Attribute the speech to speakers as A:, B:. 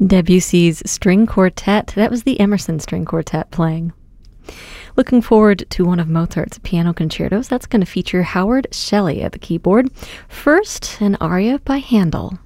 A: Debussy's String Quartet. That was the Emerson String Quartet playing. Looking forward to one of Mozart's piano concertos. That's going to feature Howard Shelley at the keyboard. First, an aria by Handel.